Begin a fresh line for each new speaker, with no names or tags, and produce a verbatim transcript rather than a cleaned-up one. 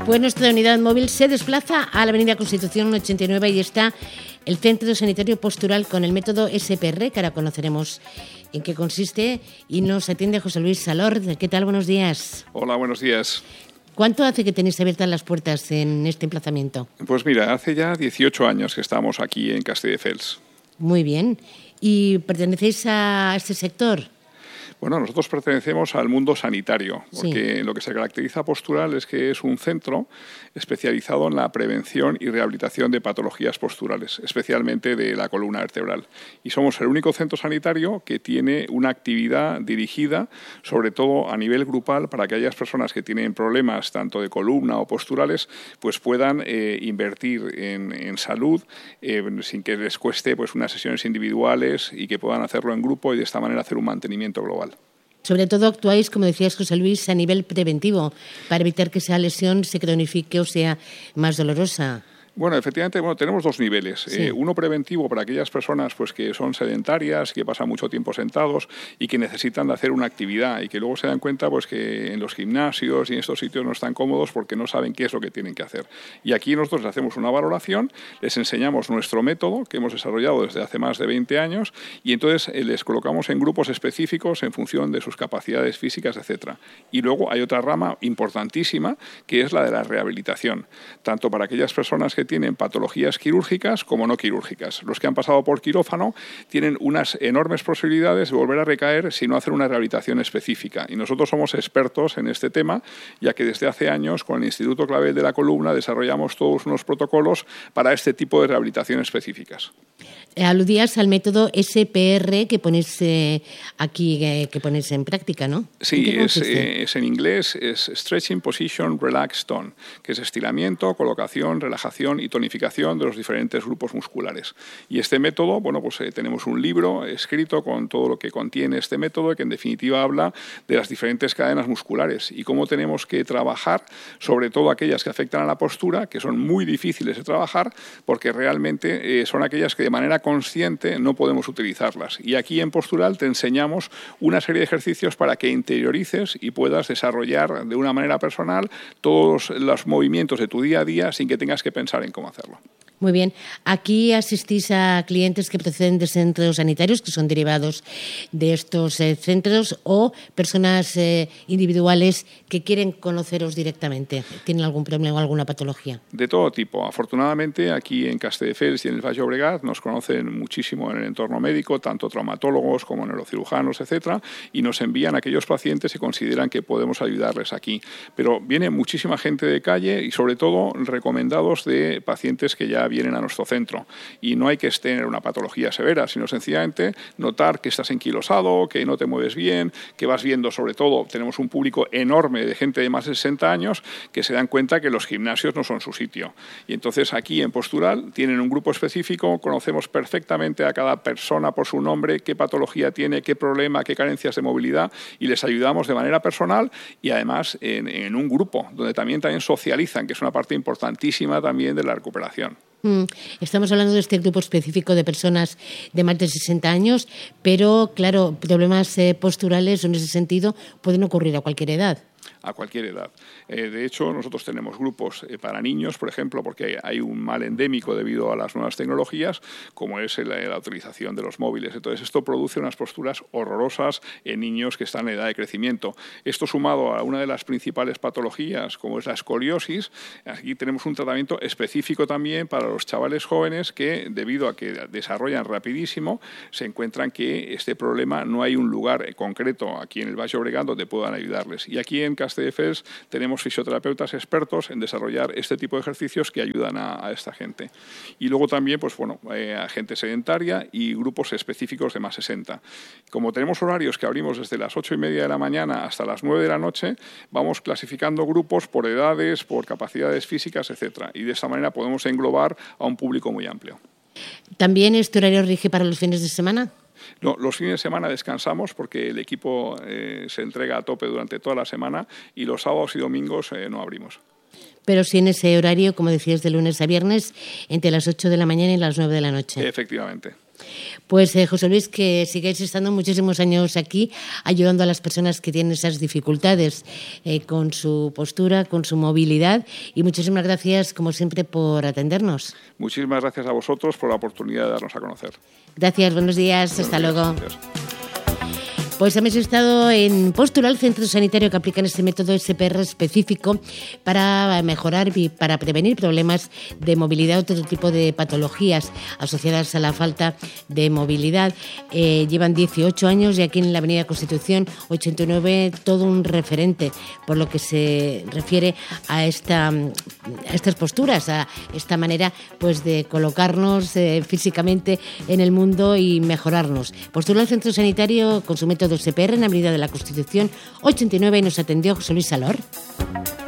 Pues nuestra unidad móvil se desplaza a la avenida Constitución ochenta y nueve y está el Centro Sanitario Postural con el método S P R, que ahora conoceremos en qué consiste, y nos atiende José Luis Salord. ¿Qué tal? Buenos días.
Hola, buenos días.
¿Cuánto hace que tenéis abiertas las puertas en este emplazamiento?
Pues mira, hace ya dieciocho años que estamos aquí en Castelldefels.
Muy bien. ¿Y pertenecéis a este sector?
Bueno, nosotros pertenecemos al mundo sanitario, porque
Sí.
lo que se caracteriza a Postural es que es un centro especializado en la prevención y rehabilitación de patologías posturales, especialmente de la columna vertebral. Y somos el único centro sanitario que tiene una actividad dirigida, sobre todo a nivel grupal, para que aquellas personas que tienen problemas tanto de columna o posturales, pues puedan eh, invertir en, en salud eh, sin que les cueste pues unas sesiones individuales y que puedan hacerlo en grupo y de esta manera hacer un mantenimiento global.
Sobre todo actuáis, como decías, José Luis, a nivel preventivo, para evitar que esa lesión se cronifique o sea más dolorosa.
Bueno, efectivamente, bueno, tenemos dos niveles.
Sí.
Eh, uno preventivo para aquellas personas pues, que son sedentarias, que pasan mucho tiempo sentados y que necesitan de hacer una actividad y que luego se dan cuenta pues, que en los gimnasios y en estos sitios no están cómodos porque no saben qué es lo que tienen que hacer. Y aquí nosotros les hacemos una valoración, les enseñamos nuestro método que hemos desarrollado desde hace más de veinte años y entonces eh, les colocamos en grupos específicos en función de sus capacidades físicas, etcétera. Y luego hay otra rama importantísima que es la de la rehabilitación, tanto para aquellas personas que tienen patologías quirúrgicas como no quirúrgicas. Los que han pasado por quirófano tienen unas enormes posibilidades de volver a recaer si no hacen una rehabilitación específica. Y nosotros somos expertos en este tema, ya que desde hace años con el Instituto Clavel de la Columna desarrollamos todos unos protocolos para este tipo de rehabilitación específicas.
Aludías al método S P R que ponéis eh, aquí, eh, que ponéis en práctica, ¿no?
Sí, es, eh, es en inglés, es Stretching, Position, Relax, Tone, que es estiramiento, colocación, relajación y tonificación de los diferentes grupos musculares. Y este método, bueno, pues eh, tenemos un libro escrito con todo lo que contiene este método, que en definitiva habla de las diferentes cadenas musculares y cómo tenemos que trabajar, sobre todo aquellas que afectan a la postura, que son muy difíciles de trabajar, porque realmente eh, son aquellas que de manera consciente no podemos utilizarlas. Y aquí en Postural te enseñamos una serie de ejercicios para que interiorices y puedas desarrollar de una manera personal todos los movimientos de tu día a día sin que tengas que pensar en cómo hacerlo.
Muy bien. Aquí asistís a clientes que proceden de centros sanitarios, que son derivados de estos eh, centros, o personas eh, individuales que quieren conoceros directamente. ¿Tienen algún problema o alguna patología?
De todo tipo. Afortunadamente, aquí en Castelldefels y en el Baix Llobregat nos conocen muchísimo en el entorno médico, tanto traumatólogos como neurocirujanos, etcétera, y nos envían a aquellos pacientes que consideran que podemos ayudarles aquí. Pero viene muchísima gente de calle y, sobre todo, recomendados de pacientes que ya vienen a nuestro centro. Y no hay que tener una patología severa, sino sencillamente notar que estás enquilosado, que no te mueves bien, que vas viendo, sobre todo, tenemos un público enorme de gente de más de sesenta años que se dan cuenta que los gimnasios no son su sitio. Y entonces aquí en Postural tienen un grupo específico, conocemos perfectamente a cada persona por su nombre, qué patología tiene, qué problema, qué carencias de movilidad y les ayudamos de manera personal y además en, en un grupo donde también, también socializan, que es una parte importantísima también de la recuperación.
Estamos hablando de este grupo específico de personas de más de sesenta años, pero claro, problemas eh, posturales en ese sentido pueden ocurrir a cualquier edad.
A cualquier edad. Eh, de hecho, nosotros tenemos grupos eh, para niños, por ejemplo, porque hay un mal endémico debido a las nuevas tecnologías, como es el, la utilización de los móviles. Entonces, esto produce unas posturas horrorosas en niños que están en edad de crecimiento. Esto sumado a una de las principales patologías, como es la escoliosis, aquí tenemos un tratamiento específico también para los chavales jóvenes que, debido a que desarrollan rapidísimo, se encuentran que este problema no hay un lugar concreto aquí en el Baix Llobregat donde puedan ayudarles. Y aquí en Castelldefels tenemos fisioterapeutas expertos en desarrollar este tipo de ejercicios que ayudan a, a esta gente. Y luego también, pues bueno, eh, a gente sedentaria y grupos específicos de más sesenta. Como tenemos horarios que abrimos desde las ocho y media de la mañana hasta las nueve de la noche, vamos clasificando grupos por edades, por capacidades físicas, etcétera. Y de esta manera podemos englobar a un público muy amplio.
¿También este horario rige para los fines de semana?
No, los fines de semana descansamos porque el equipo eh, se entrega a tope durante toda la semana y los sábados y domingos eh, no abrimos.
Pero sí en ese horario, como decías, de lunes a viernes, entre las ocho de la mañana y las nueve de la noche.
Efectivamente.
Pues eh, José Luis, que sigáis estando muchísimos años aquí ayudando a las personas que tienen esas dificultades eh, con su postura, con su movilidad, y muchísimas gracias como siempre por atendernos.
Muchísimas gracias a vosotros por la oportunidad de darnos a conocer.
Gracias, buenos días,
Buenos
hasta
días,
luego.
gracias.
Pues hemos estado en Postural, centro sanitario que aplican este método S P R específico para mejorar y para prevenir problemas de movilidad o otro tipo de patologías asociadas a la falta de movilidad. Eh, llevan dieciocho años y aquí en la Avenida Constitución ochenta y nueve todo un referente por lo que se refiere a, esta, a estas posturas, a esta manera pues de colocarnos eh, físicamente en el mundo y mejorarnos. Postural, centro sanitario con su método S P R en la Avenida de la Constitución ochenta y nueve, y nos atendió José Luis Salor.